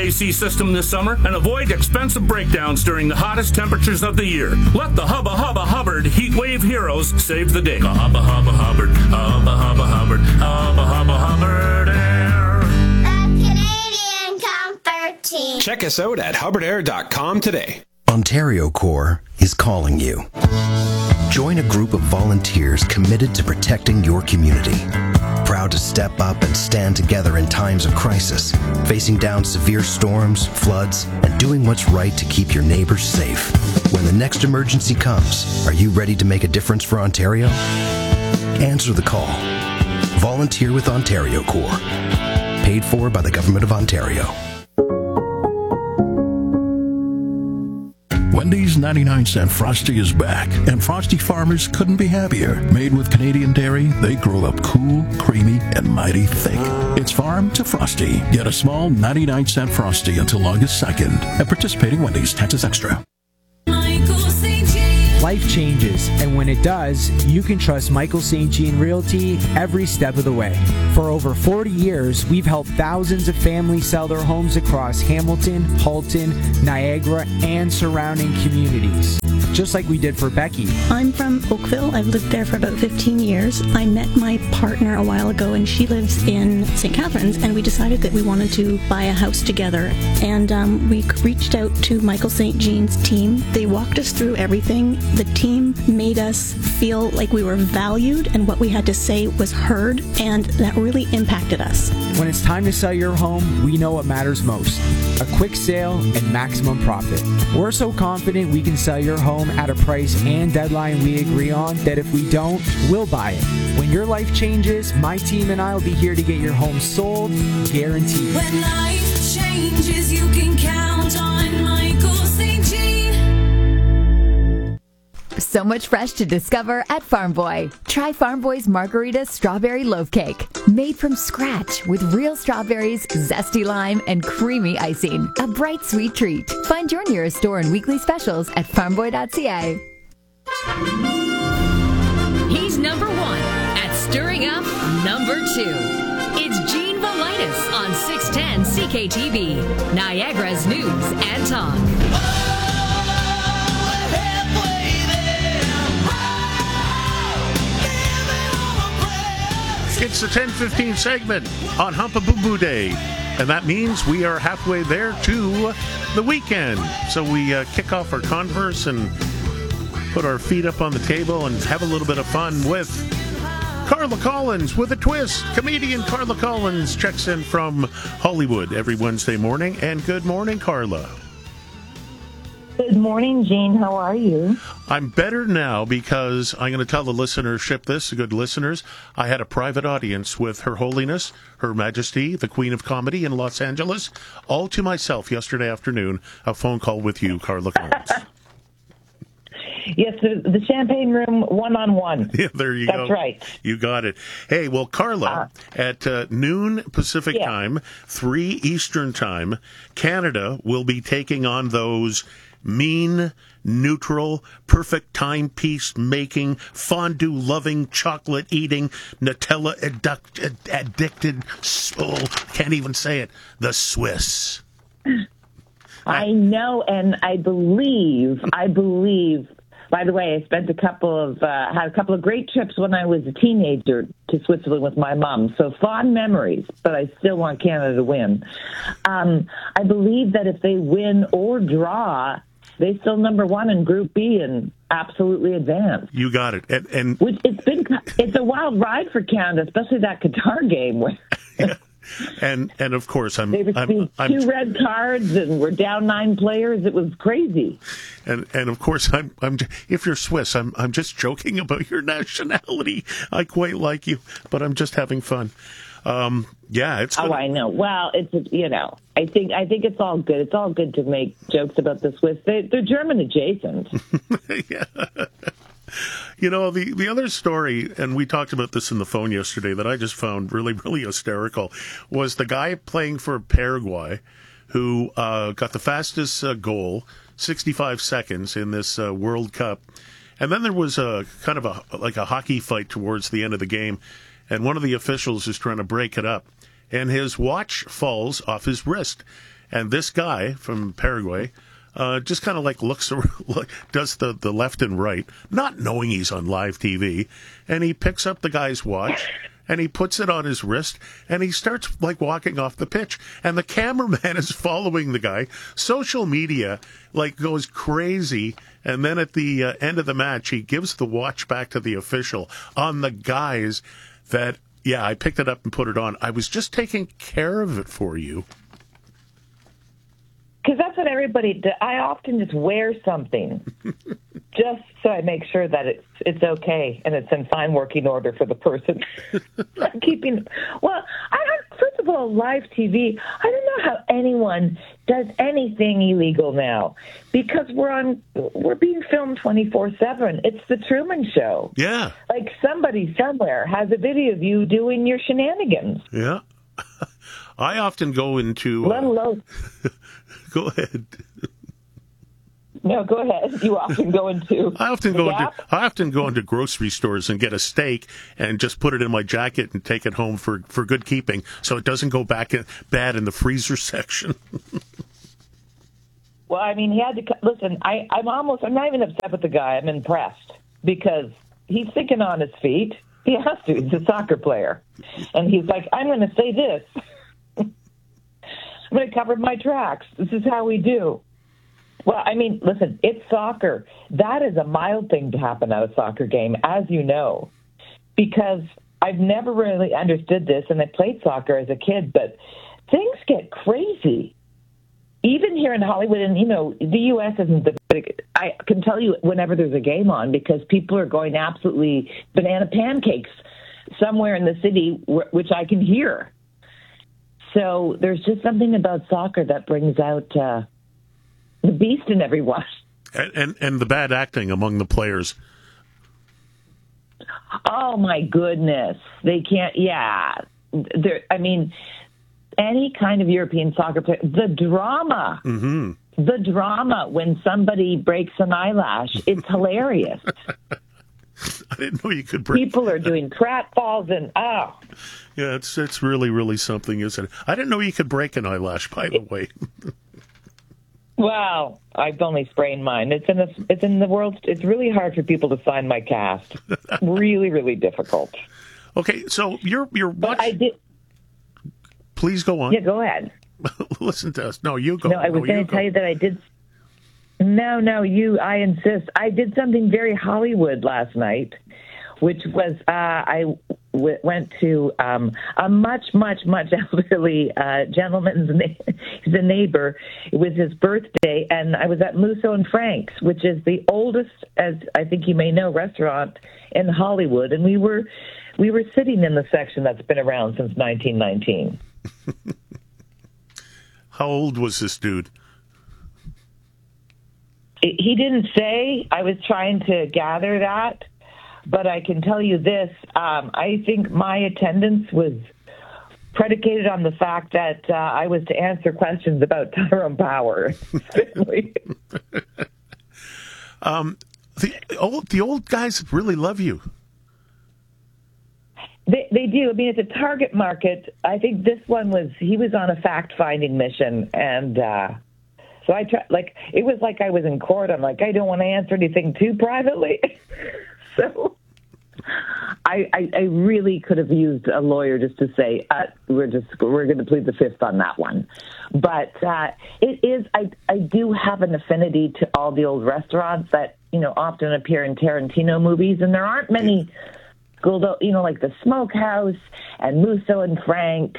AC system this summer and avoid expensive breakdowns during the hottest temperatures of the year. Let the Hubba Hubba Hubbard Heat Wave heroes save the day. Hubba Hubba Hubbard, Hubba Hubba Hubbard, Hubba Hubba Hubbard Air. The Canadian Comfort Team. Check us out at hubbardair.com today. Ontario Corps is calling you. Join a group of volunteers committed to protecting your community. Proud to step up and stand together in times of crisis, facing down severe storms, floods, and doing what's right to keep your neighbors safe. When the next emergency comes, are you ready to make a difference for Ontario? Answer the call. Volunteer with Ontario Corps. Paid for by the Government of Ontario. Wendy's 99-cent Frosty is back, and Frosty farmers couldn't be happier. Made with Canadian dairy, they grow up cool, creamy, and mighty thick. It's farm to Frosty. Get a small 99-cent Frosty until August 2nd at participating Wendy's. Taxes extra. Life changes, and when it does, you can trust Michael St. Jean Realty every step of the way. For over 40 years, we've helped thousands of families sell their homes across Hamilton, Halton, Niagara, and surrounding communities. Just like we did for Becky. I'm from Oakville. I've lived there for about 15 years. I met my partner a while ago, and she lives in St. Catharines, and we decided that we wanted to buy a house together. And we reached out to Michael St. Jean's team. They walked us through everything. The team made us feel like we were valued and what we had to say was heard, and that really impacted us. When it's time to sell your home, we know what matters most. A quick sale and maximum profit. We're so confident we can sell your home at a price and deadline we agree on that if we don't, we'll buy it. When your life changes, my team and I will be here to get your home sold, guaranteed. When life changes, you can count on Michael St. Jean. So much fresh to discover at Farm Boy. Try Farm Boy's Margarita Strawberry Loaf Cake. Made from scratch with real strawberries, zesty lime, and creamy icing. A bright, sweet treat. Find your nearest store and weekly specials at farmboy.ca. He's number one at stirring up number two. It's Gene Volitis on 610 CKTV, Niagara's News and Talk. It's the 10:15 segment on Humpabooboo Day, and that means we are halfway there to the weekend. So we kick off our Converse and put our feet up on the table and have a little bit of fun with Carla Collins with a twist. Comedian Carla Collins checks in from Hollywood every Wednesday morning. And good morning, Carla. Good morning, Gene. How are you? I'm better now because I'm going to tell the listenership this, the good listeners. I had a private audience with Her Holiness, Her Majesty, the Queen of Comedy in Los Angeles, all to myself yesterday afternoon, a phone call with you, Carla Collins. Yes, the Champagne Room one-on-one. Yeah, there you go. That's right. You got it. Hey, well, Carla, at noon Pacific time, 3 Eastern time, Canada will be taking on those mean, neutral, perfect timepiece-making, fondue-loving, chocolate-eating, Nutella-addicted, can't even say it, the Swiss. I know, and I believe, by the way, I spent had a couple of great trips when I was a teenager to Switzerland with my mom. So fond memories, but I still want Canada to win. I believe that if they win or draw, they still number one in Group B and absolutely advance. You got it. And it's a wild ride for Canada, especially that Qatar game. Yeah. And of course, they received 2 red cards and we're down 9 players. It was crazy. And of course, I'm if you're Swiss, I'm just joking about your nationality. I quite like you, but I'm just having fun. Yeah, it's. Oh, I know. Well, I think it's all good. It's all good to make jokes about the Swiss. They're German adjacent. Yeah. You know, the other story, and we talked about this in the phone yesterday, that I just found really, really hysterical, was the guy playing for Paraguay who got the fastest goal, 65 seconds in this World Cup. And then there was a kind of a hockey fight towards the end of the game, and one of the officials is trying to break it up, and his watch falls off his wrist. And this guy from Paraguay just kind of like looks around, does the left and right, not knowing he's on live TV, and he picks up the guy's watch and he puts it on his wrist and he starts like walking off the pitch, and the cameraman is following the guy. Social media like goes crazy, and then at the end of the match he gives the watch back to the official on the guise that, yeah, I picked it up and put it on. I was just taking care of it for you. Because that's what everybody does. I often just wear something just so I make sure that it's okay and it's in fine working order for the person. I'm keeping. Well, first of all, live TV. I don't know how anyone does anything illegal now, because we're being filmed 24/7. It's the Truman Show. Yeah. Like somebody somewhere has a video of you doing your shenanigans. Yeah. I often go into. Let alone. Go ahead. No, go ahead. You often go into. I often go into grocery stores and get a steak and just put it in my jacket and take it home for good keeping, so it doesn't go bad in the freezer section. Well, I mean, he had to listen. I'm not even upset with the guy. I'm impressed because he's thinking on his feet. He has to. He's a soccer player, and he's like, I'm going to say this. I'm going to cover my tracks. This is how we do. Well, I mean, listen, it's soccer. That is a mild thing to happen at a soccer game, as you know, because I've never really understood this, and I played soccer as a kid, but things get crazy. Even here in Hollywood, and, you know, the U.S. isn't the big. I can tell you whenever there's a game on, because people are going absolutely banana pancakes somewhere in the city, which I can hear. So there's just something about soccer that brings out the beast in everyone. And the bad acting among the players. Oh, my goodness. They can't, yeah. I mean, any kind of European soccer player, the drama. Mm-hmm. The drama when somebody breaks an eyelash, it's hilarious. I didn't know you could break. People are doing pratfalls and Yeah, it's really, really something, isn't it? I didn't know you could break an eyelash, by the way. Well, I've only sprained mine. It's in the world. It's really hard for people to sign my cast. Really, really difficult. Okay, so you're But I did. Please go on. Yeah, go ahead. Listen to us. No, you go. No, I was going to tell you that I did. No, you. I insist. I did something very Hollywood last night, which was I went to a much elderly gentleman. He's a neighbor. It was his birthday, and I was at Musso and Frank's, which is the oldest, as I think you may know, restaurant in Hollywood. And we were sitting in the section that's been around since 1919. How old was this dude? He didn't say. I was trying to gather that. But I can tell you this, I think my attendance was predicated on the fact that I was to answer questions about Tyrone Power. The old guys really love you. They do. I mean, it's a target market. I think this one he was on a fact-finding mission, and so I tried, it was like I was in court. I'm like, I don't want to answer anything too privately. So I really could have used a lawyer just to say, we're going to plead the fifth on that one. But it is, I do have an affinity to all the old restaurants that, you know, often appear in Tarantino movies, and there aren't many, you know, like the Smokehouse and Musso and Frank's,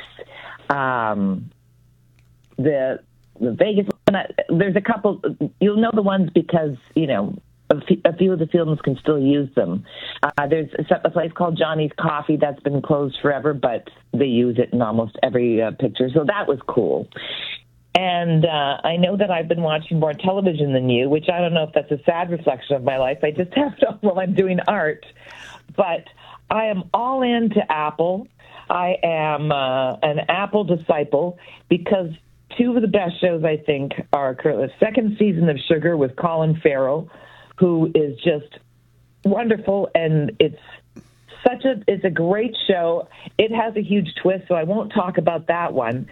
the Vegas. There's a couple, you'll know the ones because, you know, a few of the films can still use them. There's a place called Johnny's Coffee that's been closed forever, but they use it in almost every picture. So that was cool. And I know that I've been watching more television than you, which I don't know if that's a sad reflection of my life. I just have to while I'm doing art. But I am all into Apple. I am an Apple disciple because two of the best shows, I think, are currently the second season of Sugar with Colin Farrell, who is just wonderful, and it's a great show. It has a huge twist, so I won't talk about that one.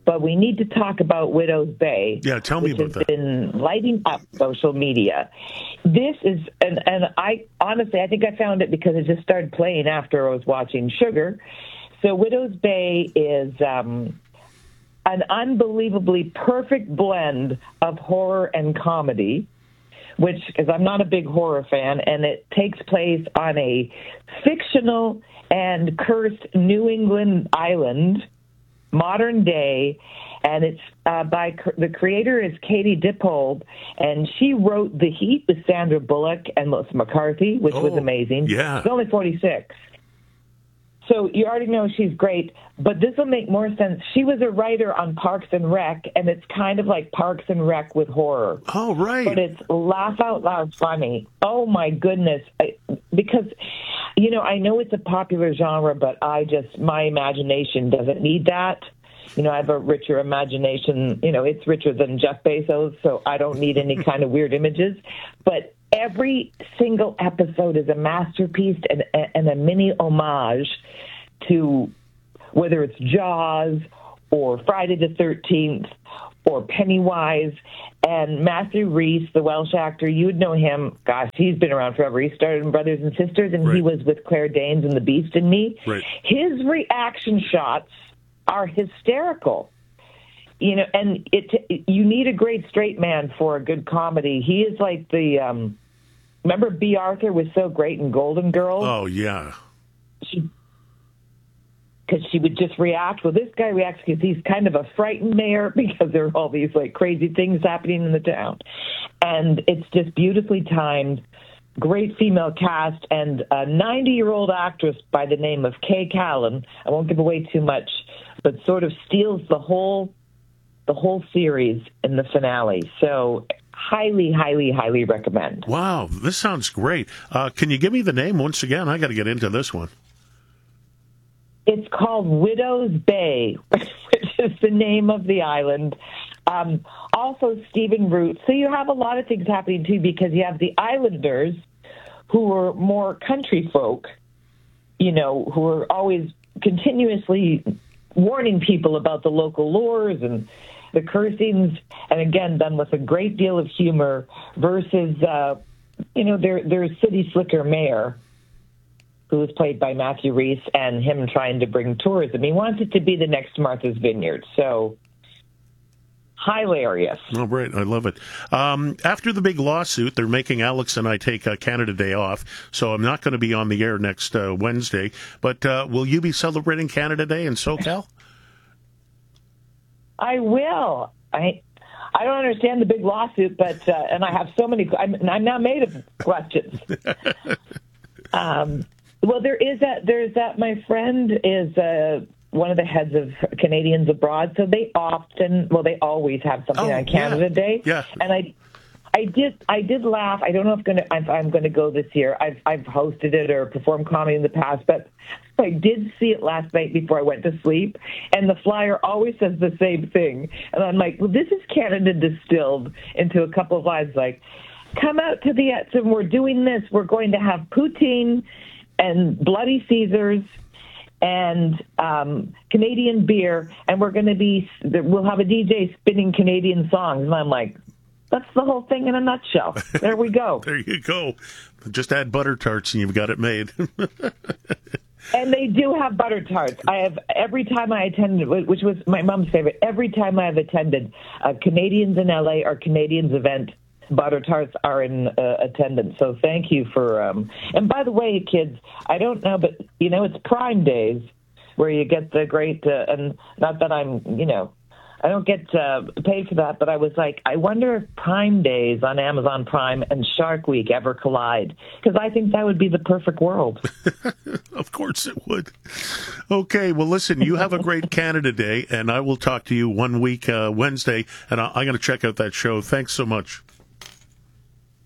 but we need to talk about Widow's Bay. Yeah, tell me about that. Which has been lighting up social media. This is, and I honestly, I think I found it because it just started playing after I was watching Sugar. So Widow's Bay is an unbelievably perfect blend of horror and comedy, which, because I'm not a big horror fan, and it takes place on a fictional and cursed New England island, modern day, and it's by the creator is Katie Dippold, and she wrote The Heat with Sandra Bullock and Melissa McCarthy, which was amazing. Yeah. She's only 46. So you already know she's great, but this will make more sense. She was a writer on Parks and Rec, and it's kind of like Parks and Rec with horror. Oh, right. But it's laugh out loud funny. Oh, my goodness. Because, you know, I know it's a popular genre, but my imagination doesn't need that. You know, I have a richer imagination. You know, it's richer than Jeff Bezos, so I don't need any kind of weird images. But every single episode is a masterpiece and a mini homage to whether it's Jaws or Friday the 13th or Pennywise. And Matthew Rhys, the Welsh actor, you would know him. Gosh, he's been around forever. He started in Brothers and Sisters, and he was with Claire Danes in The Beast and Me. Right. His reaction shots are hysterical. You know, and you need a great straight man for a good comedy. He is like the remember B. Arthur was so great in Golden Girls? Oh, yeah. Because she would just react. Well, this guy reacts because he's kind of a frightened mayor because there are all these like crazy things happening in the town. And it's just beautifully timed, great female cast, and a 90-year-old actress by the name of Kay Callan. I won't give away too much, but sort of steals the whole series in the finale. So highly, highly, highly recommend. Wow, this sounds great. Can you give me the name once again? I got to get into this one. It's called Widow's Bay, which is the name of the island. Also, Stephen Root. So you have a lot of things happening, too, because you have the islanders who are more country folk, you know, who are always continuously warning people about the local lures and the cursings, and again, done with a great deal of humor, versus, you know, their city slicker mayor, who was played by Matthew Rhys, and him trying to bring tourism. He wants it to be the next Martha's Vineyard. So, hilarious. Oh, great. I love it. After the big lawsuit, they're making Alex and I take Canada Day off, so I'm not going to be on the air next Wednesday. But will you be celebrating Canada Day in SoCal? I will. I don't understand the big lawsuit, but and I have so many. I'm now made of questions. Well, there's that. My friend is one of the heads of Canadians Abroad, so they always have something on Canada Day. Yeah. And I did laugh. I don't know if I'm going to go this year. I've hosted it or performed comedy in the past, but I did see it last night before I went to sleep, and the flyer always says the same thing. And I'm like, well, this is Canada distilled into a couple of lines like, come out to the and we're doing this. We're going to have poutine and Bloody Caesars and Canadian beer, and we'll have a DJ spinning Canadian songs. And I'm like, that's the whole thing in a nutshell. There we go. There you go. Just add butter tarts and you've got it made. And they do have butter tarts. I have, every time I attended, which was my mom's favorite, every time I have attended a Canadians in LA or Canadians event, butter tarts are in attendance. So thank you for, and by the way, kids, I don't know, but, you know, it's Prime Days where you get the great, and not that I'm, you know, I don't get paid for that, but I was like, I wonder if Prime Days on Amazon Prime and Shark Week ever collide, because I think that would be the perfect world. Of course it would. Okay, well, listen, you have a great Canada Day, and I will talk to you 1 week Wednesday, and I'm going to check out that show. Thanks so much.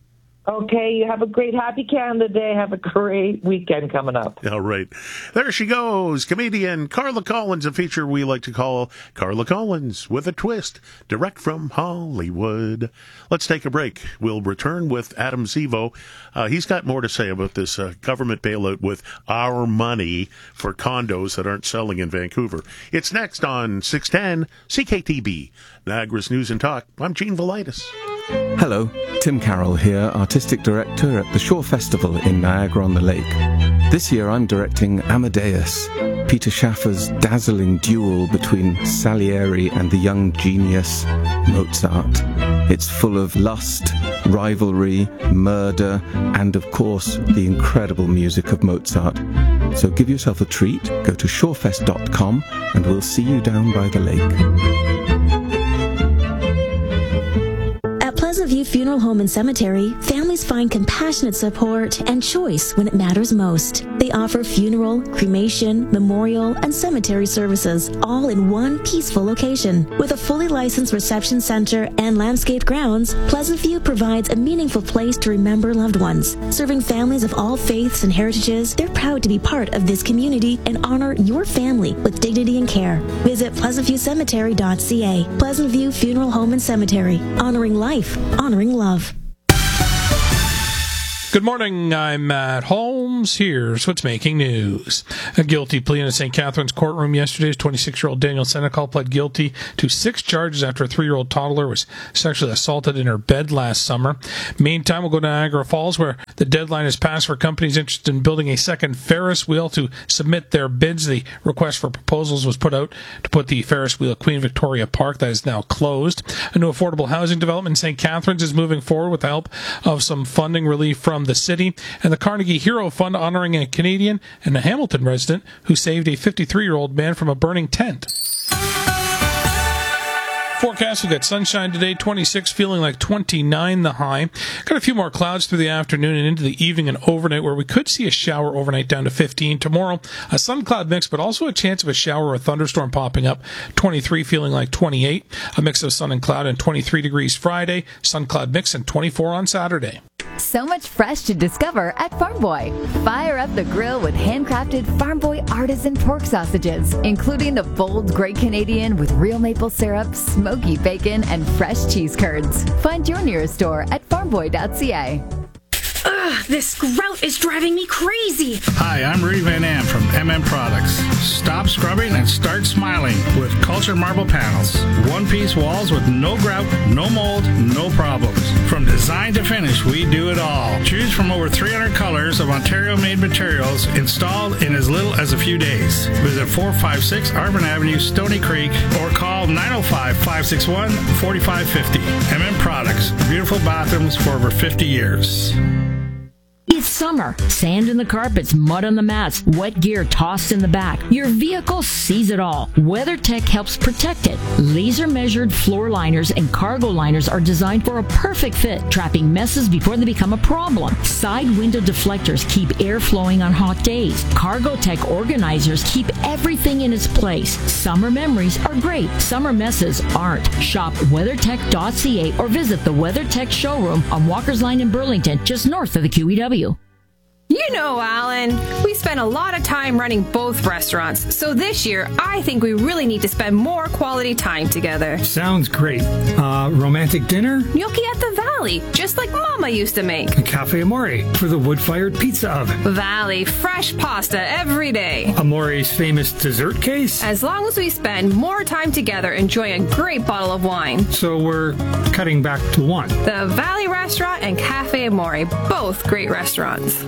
Okay, you have a great Happy Canada Day. Have a great weekend coming up. All right. There she goes, comedian Carla Collins, a feature we like to call Carla Collins with a Twist, direct from Hollywood. Let's take a break. We'll return with Adam Zivo. He's got more to say about this government bailout with our money for condos that aren't selling in Vancouver. It's next on 610 CKTB, Niagara's News and Talk. I'm Gene Velitis. Hello, Tim Carroll here, Artistic Director at the Shore Festival in Niagara-on-the-Lake. This year I'm directing Amadeus, Peter Schaffer's dazzling duel between Salieri and the young genius Mozart. It's full of lust, rivalry, murder, and of course the incredible music of Mozart. So give yourself a treat, go to shorefest.com and we'll see you down by the lake. Pleasant View Funeral Home and Cemetery, families find compassionate support and choice when it matters most. They offer funeral, cremation, memorial, and cemetery services, all in one peaceful location. With a fully licensed reception center and landscaped grounds, Pleasant View provides a meaningful place to remember loved ones. Serving families of all faiths and heritages, they're proud to be part of this community and honor your family with dignity and care. Visit pleasantviewcemetery.ca. Pleasant View Funeral Home and Cemetery, honoring life, honoring love. Good morning, I'm Matt Holmes. Here's what's making news. A guilty plea in a St. Catharines courtroom yesterday. 26-year-old Daniel Senecal pled guilty to 6 charges after a 3-year-old toddler was sexually assaulted in her bed last summer. Meantime, we'll go to Niagara Falls, where the deadline has passed for companies interested in building a second Ferris wheel to submit their bids. The request for proposals was put out to put the Ferris wheel at Queen Victoria Park. That is now closed. A new affordable housing development in St. Catharines is moving forward with the help of some funding relief from the city, and the Carnegie Hero Fund honoring a Canadian and a Hamilton resident who saved a 53-year-old man from a burning tent. Forecast, we've got sunshine today, 26, feeling like 29 the high. Got a few more clouds through the afternoon and into the evening and overnight, where we could see a shower overnight down to 15. Tomorrow, a sun-cloud mix, but also a chance of a shower or a thunderstorm popping up. 23, feeling like 28. A mix of sun and cloud, and 23 degrees Friday. Sun-cloud mix, and 24 on Saturday. So much fresh to discover at Farm Boy. Fire up the grill with handcrafted Farm Boy artisan pork sausages, including the bold Great Canadian with real maple syrup, smoky bacon, and fresh cheese curds. Find your nearest store at farmboy.ca. Ugh, this grout is driving me crazy. Hi, I'm Rudy Van Am from MM Products. Stop scrubbing and start smiling with Culture Marble Panels. One-piece walls with no grout, no mold, no problems. From design to finish, we do it all. Choose from over 300 colors of Ontario-made materials installed in as little as a few days. Visit 456 Arvin Avenue, Stony Creek, or call 905-561-4550. MM Products. Beautiful bathrooms for over 50 years. It's summer. Sand in the carpets, mud on the mats, wet gear tossed in the back. Your vehicle sees it all. WeatherTech helps protect it. Laser-measured floor liners and cargo liners are designed for a perfect fit, trapping messes before they become a problem. Side window deflectors keep air flowing on hot days. Cargotech organizers keep everything in its place. Summer memories are great. Summer messes aren't. Shop WeatherTech.ca or visit the WeatherTech showroom on Walker's Line in Burlington, just north of the QEW. You know, Alan, we spend a lot of time running both restaurants, so this year I think we really need to spend more quality time together. Sounds great. Romantic dinner? Gnocchi at the Valley, just like Mama used to make. A Cafe Amore for the wood-fired pizza oven. Valley, fresh pasta every day. Amore's famous dessert case? As long as we spend more time together enjoying a great bottle of wine. So we're cutting back to one. The Valley Restaurant and Cafe Amore, both great restaurants.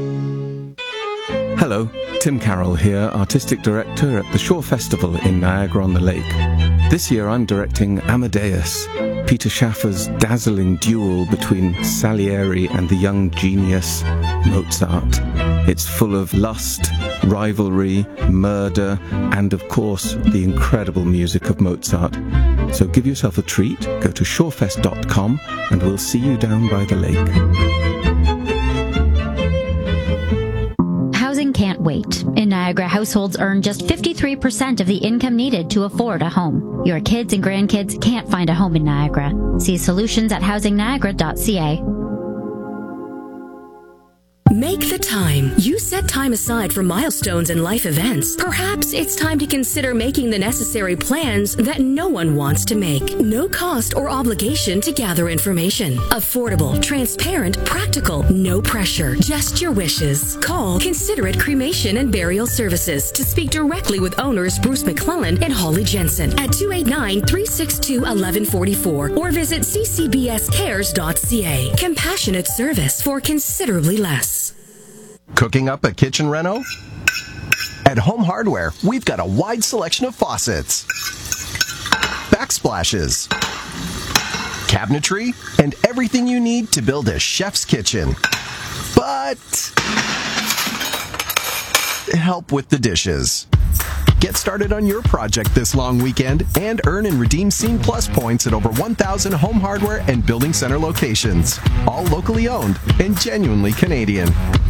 Hello, Tim Carroll here, Artistic Director at the Shore Festival in Niagara-on-the-Lake. This year I'm directing Amadeus, Peter Schaffer's dazzling duel between Salieri and the young genius Mozart. It's full of lust, rivalry, murder, and of course the incredible music of Mozart. So give yourself a treat, go to shorefest.com and we'll see you down by the lake. Housing can't wait. In Niagara, households earn just 53% of the income needed to afford a home. Your kids and grandkids can't find a home in Niagara. See solutions at housingniagara.ca. Make the time. You set time aside for milestones and life events. Perhaps it's time to consider making the necessary plans that no one wants to make. No cost or obligation to gather information. Affordable, transparent, practical, no pressure. Just your wishes. Call Considerate Cremation and Burial Services to speak directly with owners Bruce McClellan and Holly Jensen at 289-362-1144 or visit ccbscares.ca. Compassionate service for considerably less. Cooking up a kitchen reno? At Home Hardware, we've got a wide selection of faucets, backsplashes, cabinetry, and everything you need to build a chef's kitchen. But help with the dishes. Get started on your project this long weekend and earn and redeem Scene Plus points at over 1,000 Home Hardware and Building Center locations. All locally owned and genuinely Canadian.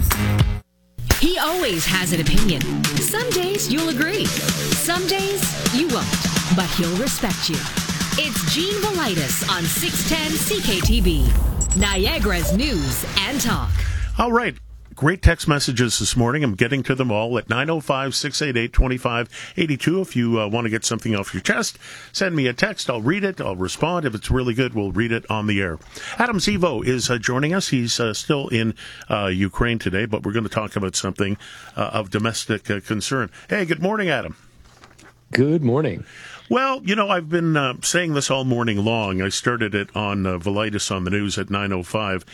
He always has an opinion. Some days you'll agree. Some days you won't. But he'll respect you. It's Gene Velitis on 610 CKTB. Niagara's News and Talk. All right. Great text messages this morning. I'm getting to them all at 905-688-2582. If you want to get something off your chest, send me a text. I'll read it. I'll respond. If it's really good, we'll read it on the air. Adam Zivo is joining us. He's still in Ukraine today, but we're going to talk about something of domestic concern. Hey, good morning, Adam. Good morning. Well, you know, I've been saying this all morning long. I started it on Velitis on the News at 9:05,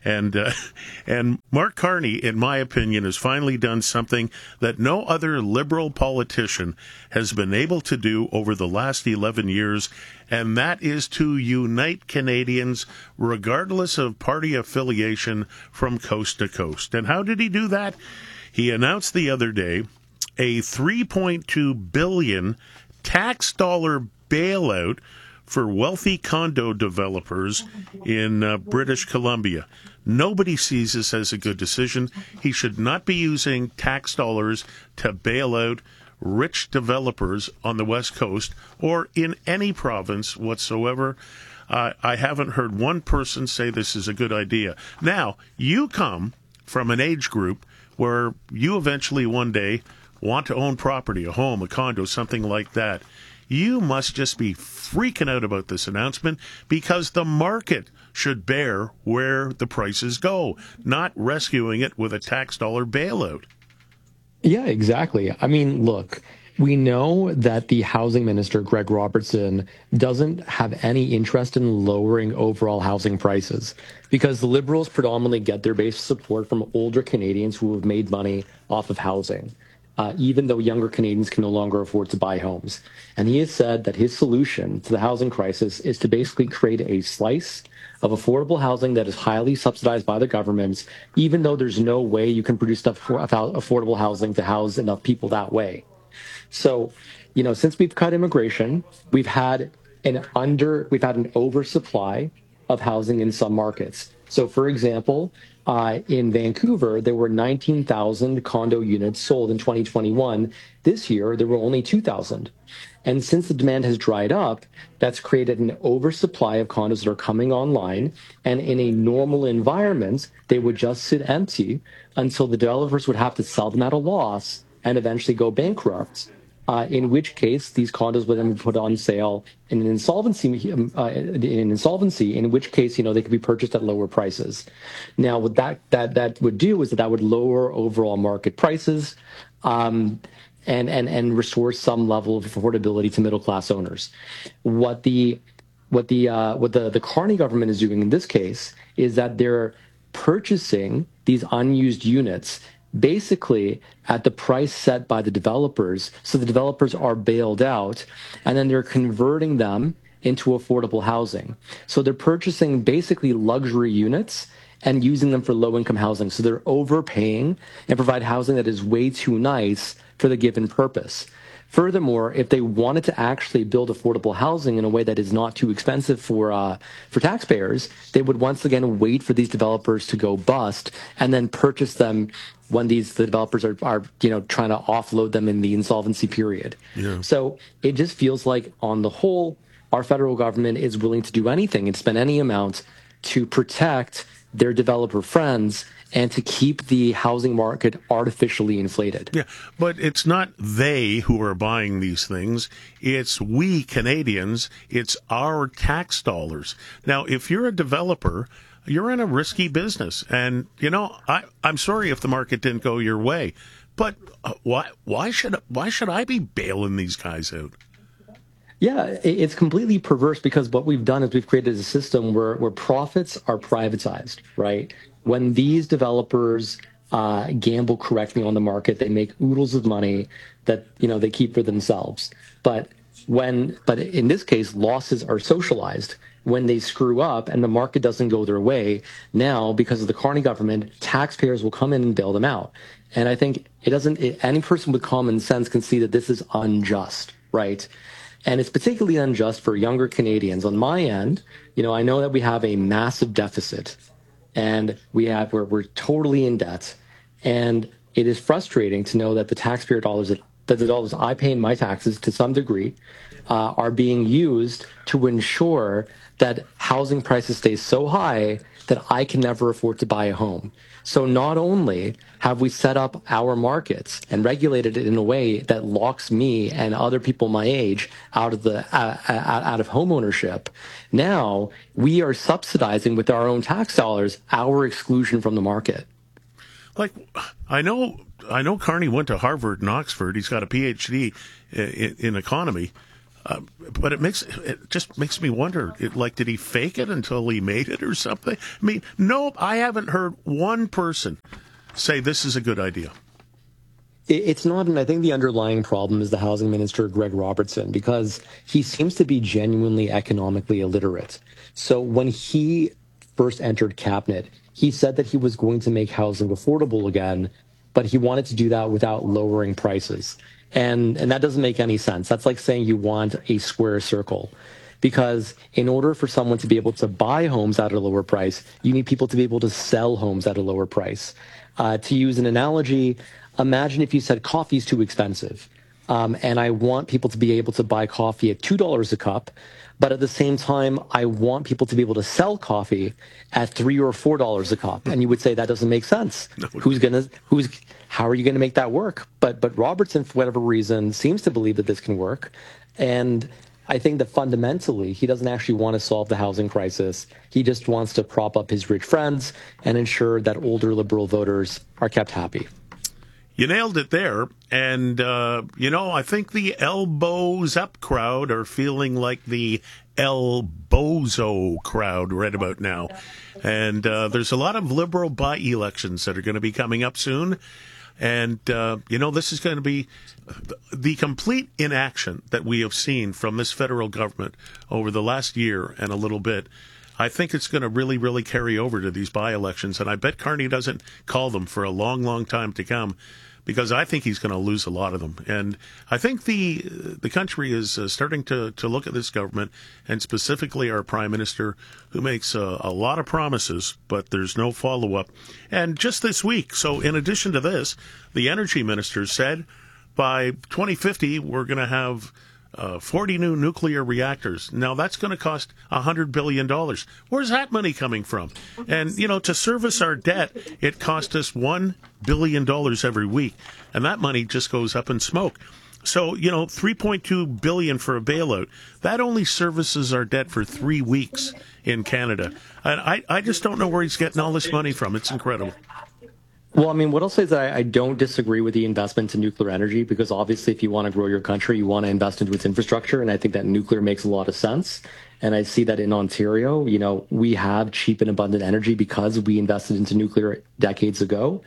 and Mark Carney, in my opinion, has finally done something that no other Liberal politician has been able to do over the last 11 years, and that is to unite Canadians, regardless of party affiliation, from coast to coast. And how did he do that? He announced the other day a $3.2 billion tax dollar bailout for wealthy condo developers in British Columbia. Nobody sees this as a good decision. He should not be using tax dollars to bail out rich developers on the West Coast or in any province whatsoever. I haven't heard one person say this is a good idea. Now, you come from an age group where you eventually one day want to own property, a home, a condo, something like that. You must just be freaking out about this announcement because the market should bear where the prices go, not rescuing it with a tax dollar bailout. Yeah, exactly. I mean, look, we know that the housing minister, Greg Robertson, doesn't have any interest in lowering overall housing prices because the Liberals predominantly get their base support from older Canadians who have made money off of housing. Even though younger Canadians can no longer afford to buy homes. And he has said that his solution to the housing crisis is to basically create a slice of affordable housing that is highly subsidized by the governments, even though there's no way you can produce enough affordable housing to house enough people that way. So, you know, since we've cut immigration, we've had an oversupply of housing in some markets. So, for example, in Vancouver, there were 19,000 condo units sold in 2021. This year, there were only 2,000. And since the demand has dried up, that's created an oversupply of condos that are coming online. And in a normal environment, they would just sit empty until the developers would have to sell them at a loss and eventually go bankrupt. In which case, these condos would then be put on sale in an insolvency, in which case, you know, they could be purchased at lower prices. Now, what that would do is that would lower overall market prices, and restore some level of affordability to middle class owners. What the Carney government is doing in this case is that they're purchasing these unused units basically at the price set by the developers. So the developers are bailed out, and then they're converting them into affordable housing. So they're purchasing basically luxury units and using them for low-income housing. So they're overpaying and provide housing that is way too nice for the given purpose. Furthermore, if they wanted to actually build affordable housing in a way that is not too expensive for taxpayers, they would once again wait for these developers to go bust and then purchase them when the developers are trying to offload them in the insolvency period. Yeah. So it just feels like, on the whole, our federal government is willing to do anything and spend any amount to protect their developer friends and to keep the housing market artificially inflated. Yeah, but it's not they who are buying these things. It's we Canadians. It's our tax dollars. Now, if you're a developer, you're in a risky business. And, you know, I'm sorry if the market didn't go your way, but why should I be bailing these guys out? Yeah, it's completely perverse because what we've done is we've created a system where profits are privatized, right? When these developers gamble correctly on the market, they make oodles of money that, you know, they keep for themselves. But in this case, losses are socialized. When they screw up and the market doesn't go their way, now, because of the Carney government, taxpayers will come in and bail them out. And I think any person with common sense can see that this is unjust, right? And it's particularly unjust for younger Canadians. On my end, you know, I know that we have a massive deficit and we're totally in debt. And it is frustrating to know that the taxpayer dollars, that the dollars I pay in my taxes to some degree, are being used to ensure that housing prices stay so high that I can never afford to buy a home. So not only have we set up our markets and regulated it in a way that locks me and other people my age out of home ownership, now we are subsidizing with our own tax dollars our exclusion from the market. Like, I know Carney went to Harvard and Oxford. He's got a PhD in economy. But it just makes me wonder, did he fake it until he made it or something? I mean, no, I haven't heard one person say this is a good idea. It's not, and I think the underlying problem is the housing minister, Greg Robertson, because he seems to be genuinely economically illiterate. So when he first entered cabinet, he said that he was going to make housing affordable again, but he wanted to do that without lowering prices. And that doesn't make any sense. That's like saying you want a square circle. Because in order for someone to be able to buy homes at a lower price, you need people to be able to sell homes at a lower price. To use an analogy, imagine if you said coffee's too expensive. And I want people to be able to buy coffee at $2 a cup. But at the same time, I want people to be able to sell coffee at $3 or $4 a cup. And you would say that doesn't make sense. No. How are you going to make that work? But Robertson, for whatever reason, seems to believe that this can work. And I think that fundamentally, he doesn't actually want to solve the housing crisis. He just wants to prop up his rich friends and ensure that older Liberal voters are kept happy. You nailed it there. And, I think the elbows up crowd are feeling like the elbozo crowd right about now. And there's a lot of Liberal by-elections that are going to be coming up soon. And, this is going to be the complete inaction that we have seen from this federal government over the last year and a little bit. I think it's going to really, really carry over to these by-elections. And I bet Carney doesn't call them for a long, long time to come, because I think he's going to lose a lot of them. And I think the country is starting to look at this government, and specifically our prime minister, who makes a lot of promises, but there's no follow-up. And just this week, so in addition to this, the energy minister said by 2050 we're going to have 40 new nuclear reactors. Now, that's going to cost $100 billion. Where's that money coming from? And, to service our debt, it cost us $1 billion every week. And that money just goes up in smoke. So, $3.2 billion for a bailout, that only services our debt for 3 weeks in Canada. And I just don't know where he's getting all this money from. It's incredible. Well, what I'll say is that I don't disagree with the investment in nuclear energy, because obviously if you want to grow your country, you want to invest into its infrastructure. And I think that nuclear makes a lot of sense. And I see that in Ontario, we have cheap and abundant energy because we invested into nuclear decades ago.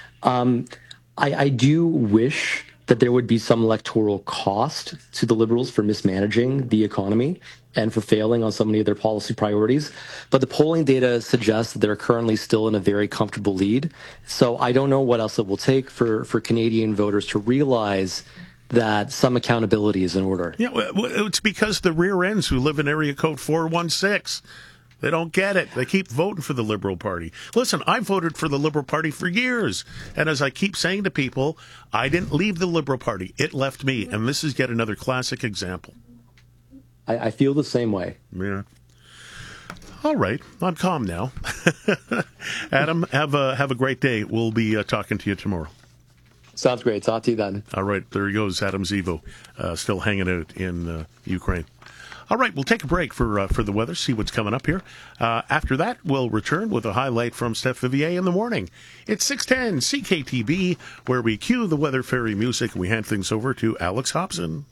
I do wish that there would be some electoral cost to the Liberals for mismanaging the economy and for failing on so many of their policy priorities. But the polling data suggests that they're currently still in a very comfortable lead. So I don't know what else it will take for Canadian voters to realize that some accountability is in order. Yeah, it's because the rear ends who live in area code 416, they don't get it. They keep voting for the Liberal Party. Listen, I voted for the Liberal Party for years. And as I keep saying to people, I didn't leave the Liberal Party. It left me. And this is yet another classic example. I feel the same way. Yeah. All right. I'm calm now. Adam, have a great day. We'll be talking to you tomorrow. Sounds great. Talk to you then. All right, there he goes, Adam Zivo, still hanging out in Ukraine. All right, we'll take a break for the weather, see what's coming up here. After that, we'll return with a highlight from Steph Vivier in the morning. It's 6:10 CKTB, where we cue the Weather Fairy music and we hand things over to Alex Hobson.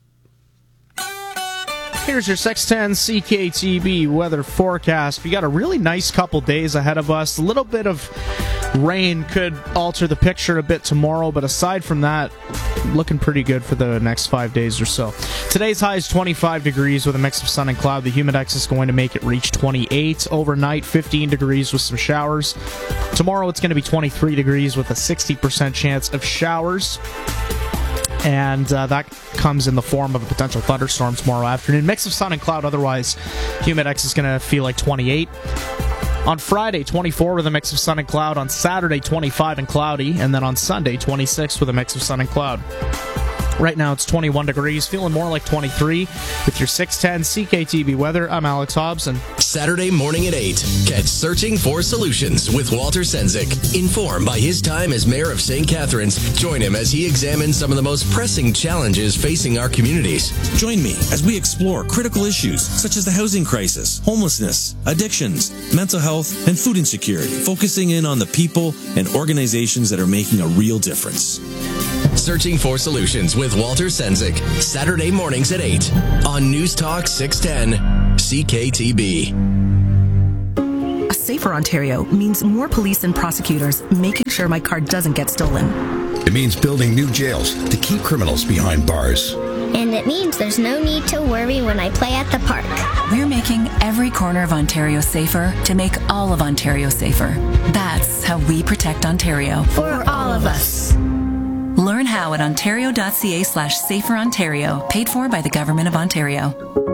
Here's your 610 CKTB weather forecast. We got a really nice couple days ahead of us. A little bit of rain could alter the picture a bit tomorrow, but aside from that, looking pretty good for the next 5 days or so. Today's high is 25 degrees with a mix of sun and cloud. The humidex is going to make it reach 28. Overnight, 15 degrees with some showers. Tomorrow, it's going to be 23 degrees with a 60% chance of showers. And that comes in the form of a potential thunderstorm tomorrow afternoon. Mix of sun and cloud. Otherwise, humidex is going to feel like 28. On Friday, 24 with a mix of sun and cloud. On Saturday, 25 and cloudy. And then on Sunday, 26 with a mix of sun and cloud. Right now, it's 21 degrees, feeling more like 23. With your 610 CKTB weather, I'm Alex Hobson. Saturday morning at 8, catch Searching for Solutions with Walter Sendzik. Informed by his time as mayor of St. Catharines, join him as he examines some of the most pressing challenges facing our communities. Join me as we explore critical issues such as the housing crisis, homelessness, addictions, mental health, and food insecurity, focusing in on the people and organizations that are making a real difference. Searching for Solutions with Walter Sendzik, Saturday mornings at 8 on News Talk 610 CKTB. A safer Ontario means more police and prosecutors making sure my car doesn't get stolen. It means building new jails to keep criminals behind bars. And it means there's no need to worry when I play at the park. We're making every corner of Ontario safer to make all of Ontario safer. That's how we protect Ontario. For all of us. Learn how at ontario.ca/saferontario, paid for by the Government of Ontario.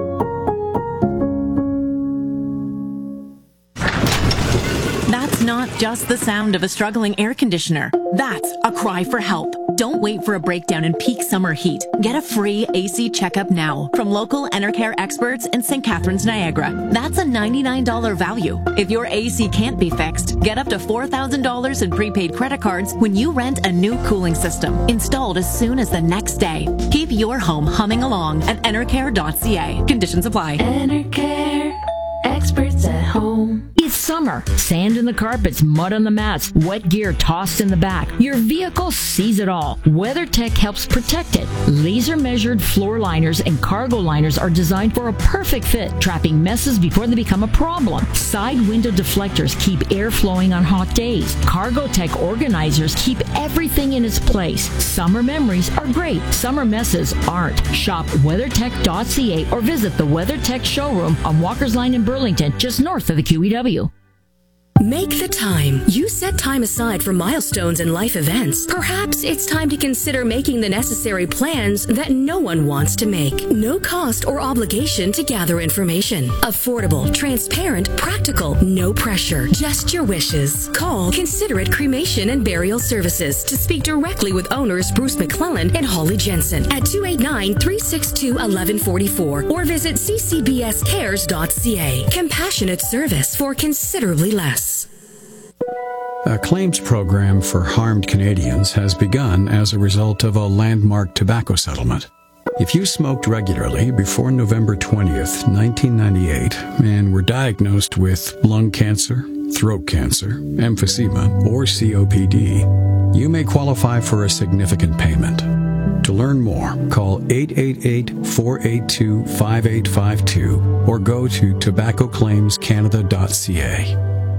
That's not just the sound of a struggling air conditioner. That's a cry for help. Don't wait for a breakdown in peak summer heat. Get a free AC checkup now from local Enercare experts in St. Catharines, Niagara. That's a $99 value. If your AC can't be fixed, get up to $4,000 in prepaid credit cards when you rent a new cooling system, installed as soon as the next day. Keep your home humming along at enercare.ca. Conditions apply. Enercare, experts at home. It's summer. Sand in the carpets, mud on the mats, wet gear tossed in the back. Your vehicle sees it all. WeatherTech helps protect it. Laser-measured floor liners and cargo liners are designed for a perfect fit, trapping messes before they become a problem. Side window deflectors keep air flowing on hot days. CargoTech organizers keep everything in its place. Summer memories are great. Summer messes aren't. Shop WeatherTech.ca or visit the WeatherTech showroom on Walker's Line in Burlington, just north of the QEW. Make the time. You set time aside for milestones and life events. Perhaps it's time to consider making the necessary plans that no one wants to make. No cost or obligation to gather information. Affordable, transparent, practical, no pressure. Just your wishes. Call Considerate Cremation and Burial Services to speak directly with owners Bruce McClellan and Holly Jensen at 289-362-1144 or visit ccbscares.ca. Compassionate service for considerably less. A claims program for harmed Canadians has begun as a result of a landmark tobacco settlement. If you smoked regularly before November 20th, 1998, and were diagnosed with lung cancer, throat cancer, emphysema, or COPD, you may qualify for a significant payment. To learn more, call 888-482-5852 or go to tobaccoclaimscanada.ca.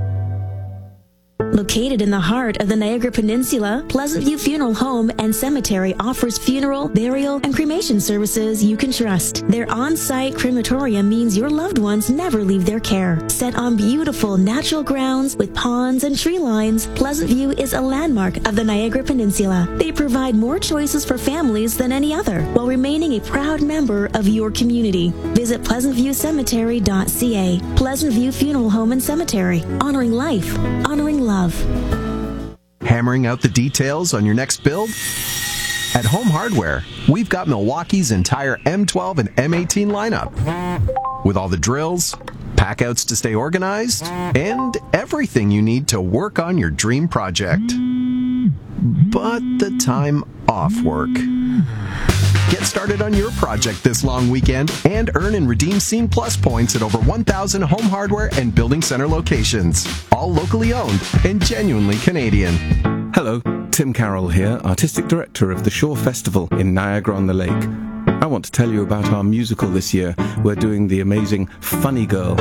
Located in the heart of the Niagara Peninsula, Pleasant View Funeral Home and Cemetery offers funeral, burial, and cremation services you can trust. Their on-site crematorium means your loved ones never leave their care. Set on beautiful natural grounds with ponds and tree lines, Pleasant View is a landmark of the Niagara Peninsula. They provide more choices for families than any other, while remaining a proud member of your community. Visit pleasantviewcemetery.ca. Pleasant View Funeral Home and Cemetery. Honoring life. Honoring love. Hammering out the details on your next build? At Home Hardware, we've got Milwaukee's entire M12 and M18 lineup. With all the drills, packouts to stay organized, and everything you need to work on your dream project. But the time off work. Get started on your project this long weekend and earn and redeem Scene Plus points at over 1,000 Home Hardware and Building Center locations. All locally owned and genuinely Canadian. Hello, Tim Carroll here, Artistic Director of the Shore Festival in Niagara-on-the-Lake. I want to tell you about our musical this year. We're doing the amazing Funny Girl.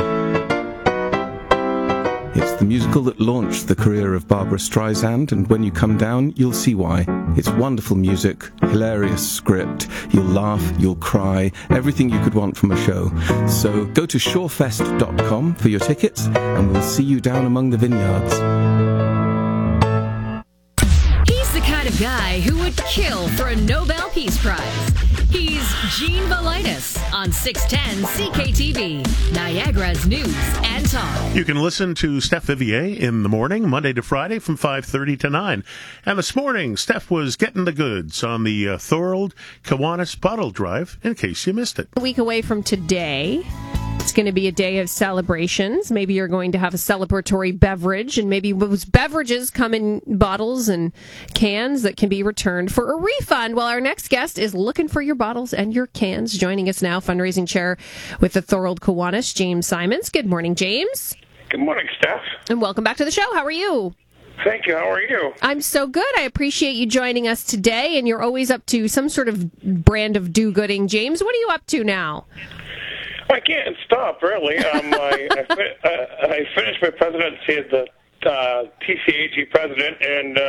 It's the musical that launched the career of Barbara Streisand, and when you come down, you'll see why. It's wonderful music, hilarious script, you'll laugh, you'll cry, everything you could want from a show. So go to shorefest.com for your tickets, and we'll see you down among the vineyards. He's the kind of guy who would kill for a Nobel Peace Prize. He's Gene Velitis on 610 CKTV, Niagara's news and talk. You can listen to Steph Vivier in the morning, Monday to Friday from 5:30 to 9. And this morning, Steph was getting the goods on the Thorold Kiwanis Bottle Drive, in case you missed it. A week away from today, it's going to be a day of celebrations. Maybe you're going to have a celebratory beverage, and maybe those beverages come in bottles and cans that can be returned for a refund. Well, our next guest is looking for your bottles and your cans. Joining us now, fundraising chair with the Thorold Kiwanis, James Simons. Good morning, James. Good morning, Steph. And welcome back to the show. How are you? Thank you. How are you? I'm so good. I appreciate you joining us today, and you're always up to some sort of brand of do-gooding. James, what are you up to now? I can't stop, really. I finished my presidency as the TCAG president, and